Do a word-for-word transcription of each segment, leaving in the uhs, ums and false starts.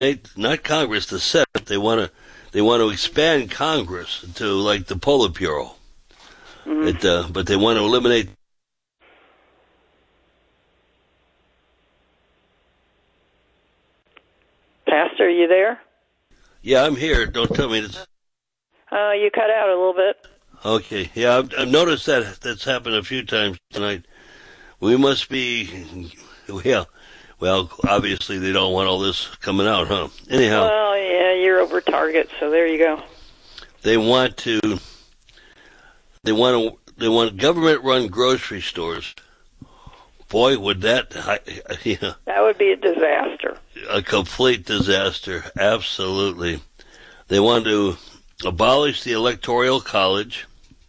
not Congress, the Senate. They want to they want to expand Congress to like the Politburo. Mm-hmm. It, uh, but they want to eliminate. Pastor, are you there? Yeah, I'm here. Don't tell me this. Uh, you cut out a little bit. Okay. Yeah, I've, I've noticed that that's happened a few times tonight. We must be, well, well, obviously they don't want all this coming out, huh? Anyhow. Well, yeah, you're over target, so there you go. They want to, they want to, they want government-run grocery stores. Boy, would that, I, yeah. That would be a disaster. A complete disaster, absolutely. They want to abolish the Electoral College.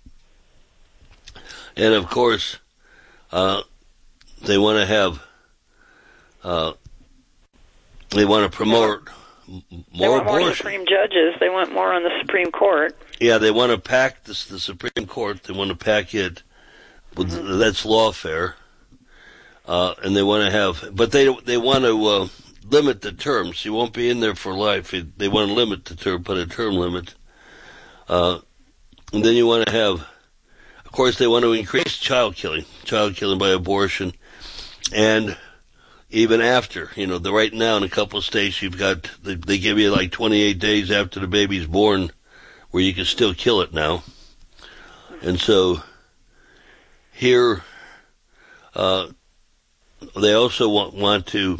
And, of course, uh, they want to have, uh, they want to promote more they want abortion. More Supreme judges. They want more on the Supreme Court. Yeah, they want to pack this, the Supreme Court. They want to pack it. With, mm-hmm. That's lawfare. Uh, and they want to have, but they they want to uh, limit the terms. You won't be in there for life. They want to limit the term, put a term limit. Uh, and then you want to have, of course, they want to increase child killing, child killing by abortion, and even after, you know, the right now in a couple of states you've got, they, they give you like twenty-eight days after the baby's born, where you can still kill it now. And so here, uh, they also want, want to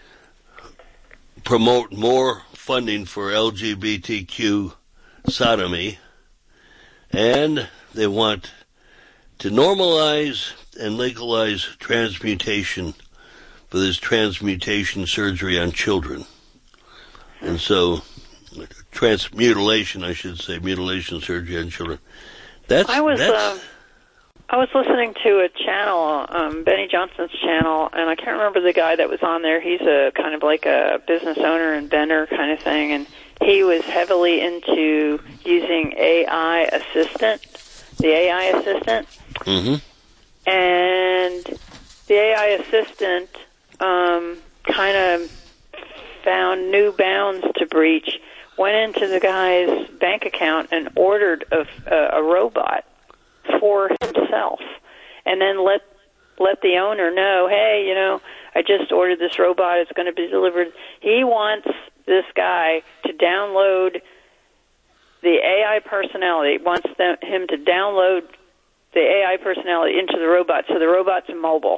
promote more funding for L G B T Q sodomy, and they want to normalize and legalize transmutation for this transmutation surgery on children. And so, transmutilation, I should say, mutilation surgery on children. That's, I was, that's, uh, I was listening to a channel, um, Benny Johnson's channel, and I can't remember the guy that was on there. He's a kind of like a business owner, inventor kind of thing, and he was heavily into using A I assistant, the A I assistant. Mm-hmm. And the A I assistant um, kind of found new bounds to breach, went into the guy's bank account and ordered a, a, a robot for himself, and then let let the owner know, hey, you know, I just ordered this robot. It's going to be delivered. He wants this guy to download the A I personality, wants them, him to download the A I personality into the robot, so the robot's mobile.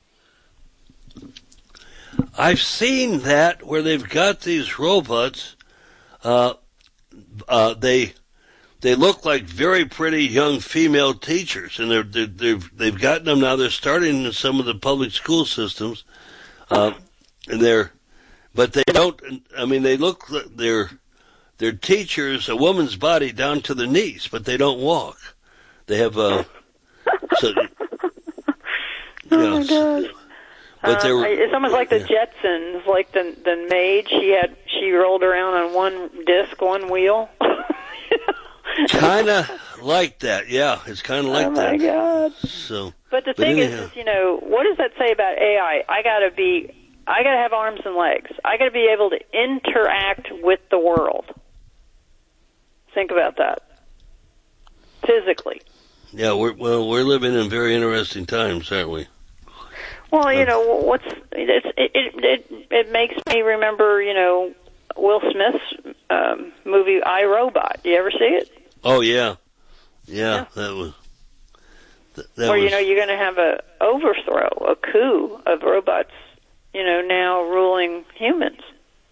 I've seen that where they've got these robots. Uh, uh, they they look like very pretty young female teachers, and they're, they're they've they've gotten them now. They're starting in some of the public school systems, uh, and they're but they don't. I mean, they look they're they're teachers, a woman's body down to the knees, but they don't walk. They have a so. You know, oh my God. But um, it's almost like the yeah. Jetsons, like the the maid. She had she rolled around on one disc, one wheel. Kind of like that, yeah. It's kind of like oh that. Oh my God! So, but the but thing anyhow. is, is, you know, what does that say about A I? I gotta be, I gotta have arms and legs. I gotta be able to interact with the world. Think about that. Physically. Yeah, we're well, we're living in very interesting times, aren't we? Well, you know, what's it's, it, it it it makes me remember, you know, Will Smith's um, movie I, Robot. Do you ever see it? Oh yeah, yeah, yeah. that was. That, that or was, you know, you're going to have a overthrow, a coup of robots, you know, now ruling humans.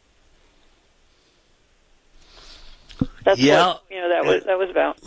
That's yeah, what you know that was that was about.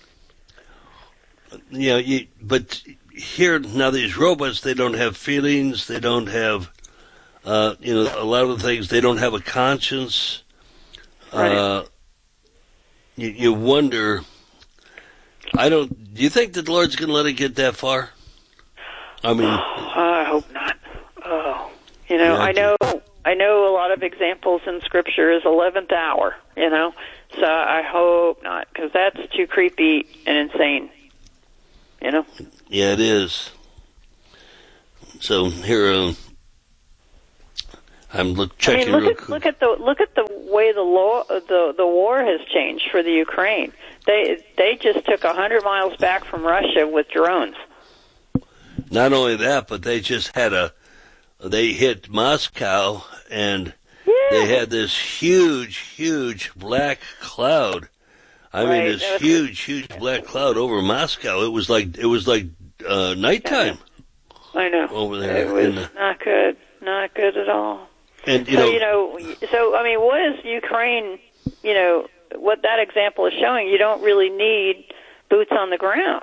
Yeah, you, but here now these robots, they don't have feelings, they don't have, uh, you know, a lot of the things. They don't have a conscience. Right. Uh, you, you wonder. I don't. Do you think that the Lord's going to let it get that far? I mean, oh, I hope not. Oh, you know, yeah, I know, I know a lot of examples in Scripture is eleventh hour. You know, so I hope not, because that's too creepy and insane. You know. Yeah, it is. So here, uh, I'm look, checking. I mean, look real at quick. look at the look at the way the law the the war has changed for the Ukraine. They they just took a hundred miles back from Russia with drones. Not only that, but they just had a they hit Moscow, and yeah. they had this huge, huge black cloud. I right. mean, this was, huge, huge black cloud over Moscow. It was like it was like uh, nighttime. I know. Over there, it was the, not good, not good at all. And you so know, you know, so I mean, what is Ukraine? You know, what that example is showing, you don't really need boots on the ground.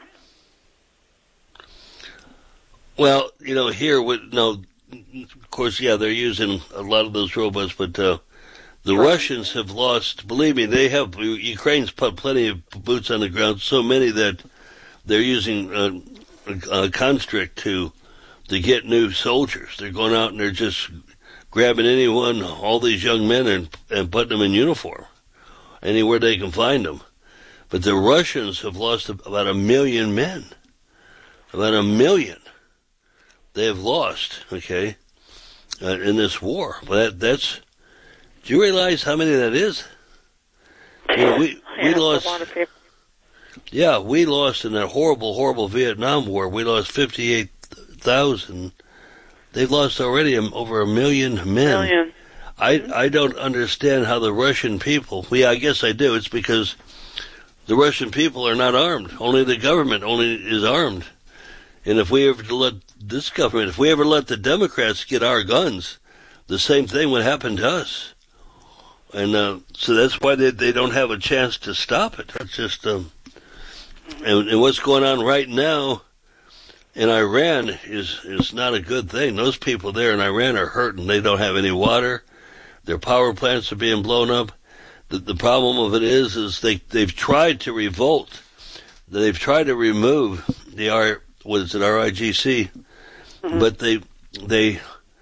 Well, you know, here with no, of course, yeah, they're using a lot of those robots, but uh, the right. Russians have lost. Believe me, they have. Ukraine's put plenty of boots on the ground, so many that they're using uh, a constrict to to get new soldiers. They're going out and they're just grabbing anyone, all these young men, and, and putting them in uniform anywhere they can find them. But the Russians have lost about a million men. About a million they have lost, okay, uh, in this war. But that, that's, do you realize how many that is? You know, we, we yeah, lost, a lot of people. yeah, we lost in that horrible, horrible Vietnam War. We lost fifty-eight thousand. They've lost already over a million men. Million. I I don't understand how the Russian people. Well, I guess I do. It's because the Russian people are not armed. Only the government only is armed. And if we ever let this government, if we ever let the Democrats get our guns, the same thing would happen to us. And uh, so that's why they they don't have a chance to stop it. It's just um, and, and what's going on right now in Iran is is not a good thing. Those people there in Iran are hurting. They don't have any water. Their power plants are being blown up. The, the problem of it is, is they they've tried to revolt. They've tried to remove the R. What is it, R I G C? Mm-hmm. But they they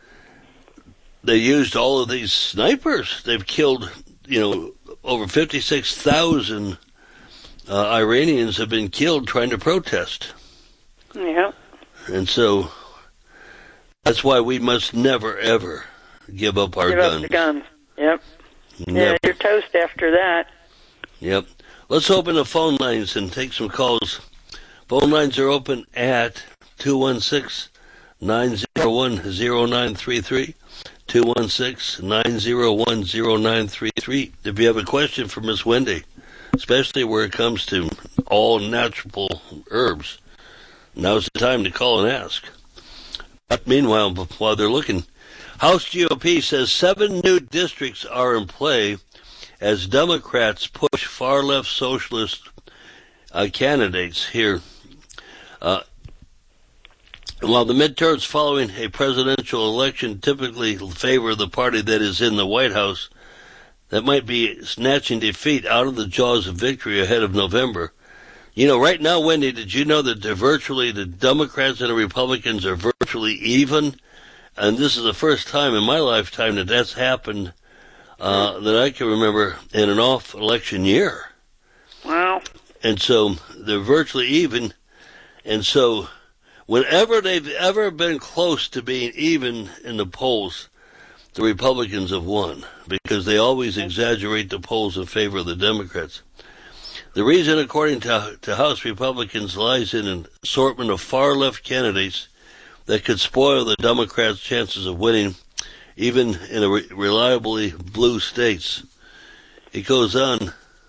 they used all of these snipers. They've killed, you know, over fifty-six thousand uh, Iranians have been killed trying to protest. Yeah. And so that's why we must never, ever give up our give guns. Give up the guns. Yep. Never. Yeah, you're toast after that. Yep. Let's open the phone lines and take some calls. Phone lines are open at two one six, nine zero one, zero nine three three, two one six, nine zero one, zero nine three three. If you have a question for Miss Wendy, especially where it comes to all natural herbs, now's the time to call and ask. But meanwhile, while they're looking, House G O P says seven new districts are in play as Democrats push far-left socialist uh, candidates here. Uh, while the midterms following a presidential election typically favor the party that is in the White House, that might be snatching defeat out of the jaws of victory ahead of November. You know, right now, Wendy, did you know that they're virtually, the Democrats and the Republicans are virtually even? And this is the first time in my lifetime that that's happened uh, that I can remember in an off-election year. Wow. And so they're virtually even. And so whenever they've ever been close to being even in the polls, the Republicans have won because they always exaggerate the polls in favor of the Democrats. The reason, according to, to House Republicans, lies in an assortment of far-left candidates that could spoil the Democrats' chances of winning, even in a re- reliably blue states. It goes on.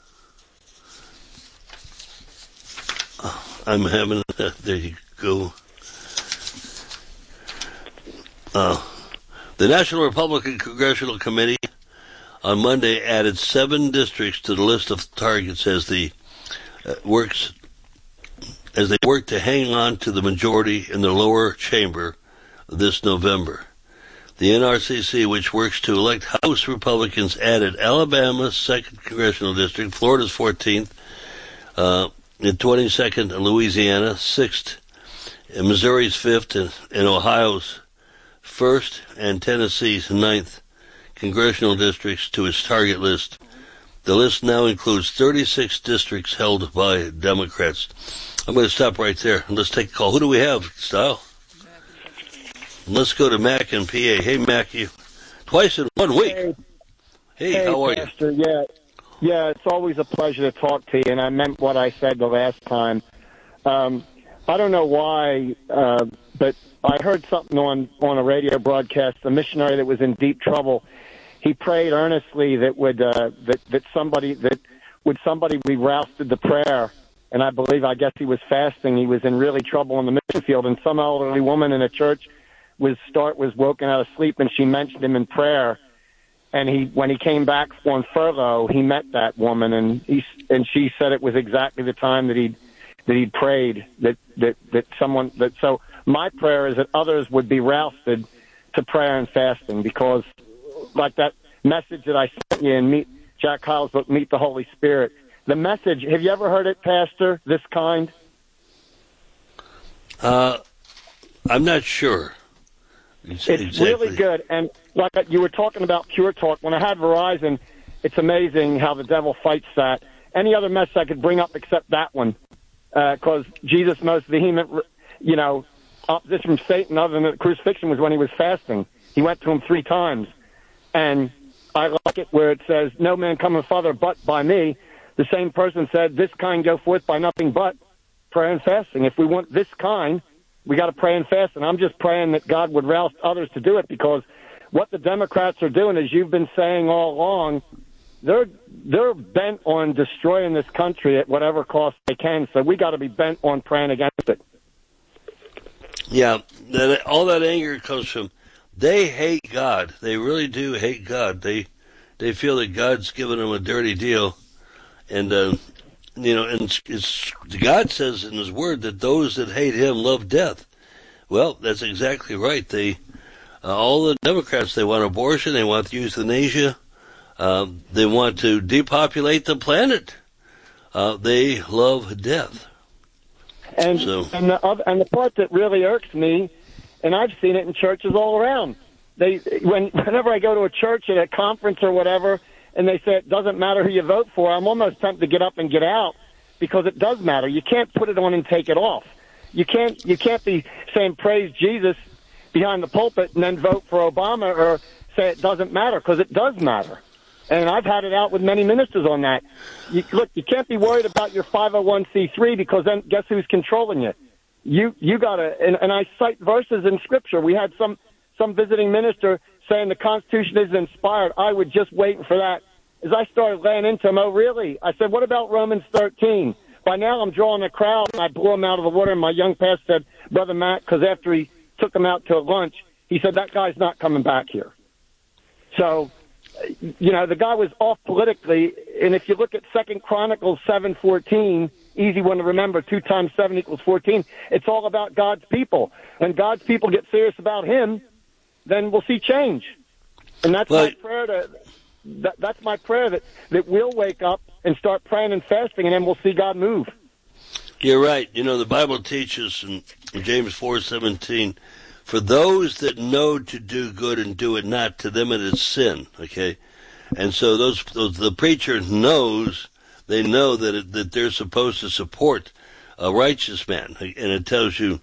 Oh, I'm having, uh, there you go. Uh, the National Republican Congressional Committee on Monday added seven districts to the list of targets as the uh, works as they work to hang on to the majority in the lower chamber this November. The N R C C, which works to elect House Republicans, added Alabama's second congressional district, Florida's fourteenth, uh, and twenty-second, and Louisiana sixth, and Missouri's fifth, and, and Ohio's first, and Tennessee's ninth congressional districts to its target list. The list now includes thirty-six districts held by Democrats. I'm going to stop right there and let's take a call. Who do we have, Style? Let's go to Mac in P A. Hey, Mac, you Twice in one week. Hey, hey, hey how are Pastor, you? Yeah, yeah, it's always a pleasure to talk to you, and I meant what I said the last time. Um, I don't know why, uh, but I heard something on, on a radio broadcast, a missionary that was in deep trouble. He prayed earnestly that would uh, that that somebody that would somebody be roused to prayer, and I believe I guess he was fasting. He was in really trouble in the mission field, and some elderly woman in a church was start was woken out of sleep, and she mentioned him in prayer. And he, when he came back on furlough, he met that woman, and he and she said it was exactly the time that he that he prayed that that that someone that. So my prayer is that others would be roused to prayer and fasting, because like that message that I sent you in meet Jack Kyle's book, Meet the Holy Spirit. The message. Have you ever heard it, Pastor? This kind. Uh, I'm not sure. It's exactly. really good. And like you were talking about Pure Talk, when I had Verizon, it's amazing how the devil fights that. Any other message I could bring up except that one, because uh, Jesus' most vehement, you know, opposition from Satan other than the crucifixion was when he was fasting. He went to him three times. And I like it where it says, no man cometh farther but by me. The same person said, this kind go forth by nothing but prayer and fasting. If we want this kind, we got to pray and fast. And I'm just praying that God would rouse others to do it, because what the Democrats are doing, as you've been saying all along, they're they're bent on destroying this country at whatever cost they can. So we got to be bent on praying against it. Yeah, that, all that anger comes from they hate God. They really do hate God. They they feel that God's given them a dirty deal, and uh, you know, and it's, it's, God says in His Word that those that hate Him love death. Well, that's exactly right. They uh, all the Democrats, they want abortion, they want euthanasia, uh, they want to depopulate the planet. Uh, they love death. And so. and the other, and the part that really irks me, and I've seen it in churches all around. They when whenever I go to a church at a conference or whatever, and they say it doesn't matter who you vote for, I'm almost tempted to get up and get out, because it does matter. You can't put it on and take it off. You can't you can't be saying praise Jesus behind the pulpit and then vote for Obama, or say it doesn't matter, because it does matter. And I've had it out with many ministers on that. You, look, you can't be worried about your five oh one c three, because then guess who's controlling you? You you gotta, and, and I cite verses in Scripture. We had some some visiting minister saying the Constitution is inspired. I was just waiting for that. As I started laying into him, oh really? I said, what about Romans thirteen? By now I'm drawing a crowd, and I blew him out of the water. And my young pastor said, Brother Matt, because after he took him out to a lunch, he said that guy's not coming back here. So, you know, the guy was off politically, and if you look at Second Chronicles seven fourteen, easy one to remember, two times seven equals fourteen, it's all about God's people. When God's people get serious about Him, then we'll see change. And that's well, my prayer to, that, that's my prayer, that, that we'll wake up and start praying and fasting, and then we'll see God move. You're right. You know, the Bible teaches in James four seventeen, for those that know to do good and do it not, to them it is sin. Okay, and so those, those the preacher knows, they know that it, that they're supposed to support a righteous man, and it tells you,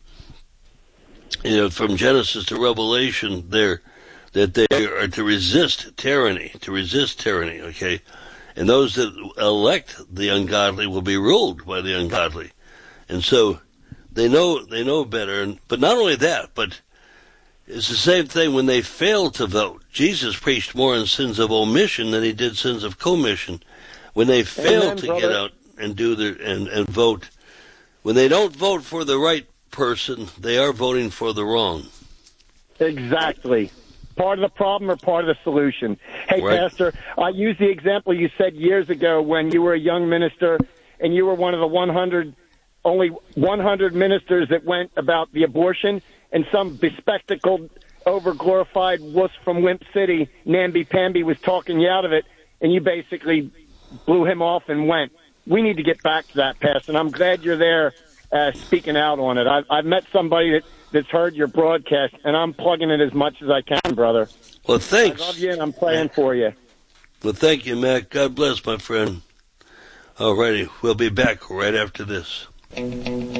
you know, from Genesis to Revelation, there that they are to resist tyranny, to resist tyranny. Okay, and those that elect the ungodly will be ruled by the ungodly, and so they know they know better. And, but not only that, but it's the same thing when they fail to vote. Jesus preached more on sins of omission than He did sins of commission. When they fail Amen, to brother. get out and do their and, and vote, when they don't vote for the right person, they are voting for the wrong. Exactly. Part of the problem or part of the solution. Hey, Right. Pastor, I use the example you said years ago when you were a young minister and you were one of the one hundred, only one hundred ministers that went about the abortion, and some bespectacled, over-glorified wuss from Wimp City, namby-pamby, was talking you out of it, and you basically blew him off and went. We need to get back to that, Pastor, and I'm glad you're there uh, speaking out on it. I've, I've met somebody that, that's heard your broadcast, and I'm plugging it as much as I can, brother. Well, thanks. I love you, and I'm praying for you. Well, thank you, Matt. God bless, my friend. All righty. We'll be back right after this.